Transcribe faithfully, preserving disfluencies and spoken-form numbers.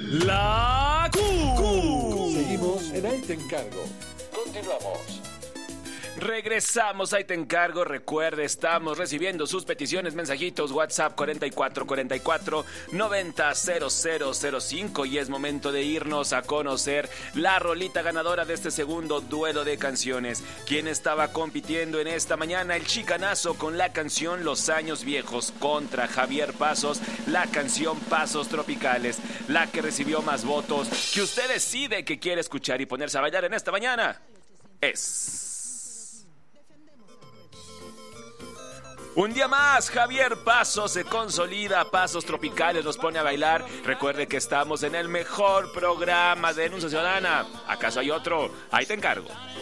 La Q. Seguimos en Ahí Te Encargo. Continuamos. Regresamos, ahí te encargo. Recuerde, estamos recibiendo sus peticiones, mensajitos, WhatsApp cuarenta y cuatro cuarenta y cuatro noventa cero cero cero cinco, y es momento de irnos a conocer la rolita ganadora de este segundo duelo de canciones. ¿Quién estaba compitiendo en esta mañana? El Chicanazo con la canción Los Años Viejos contra Javier Pasos, la canción Pasos Tropicales, la que recibió más votos, que usted decide que quiere escuchar y ponerse a bailar en esta mañana. Es... Un día más, Javier Pasos se consolida, Pasos Tropicales nos pone a bailar. Recuerde que estamos en el mejor programa de denuncia ciudadana. ¿Acaso hay otro? Ahí te encargo.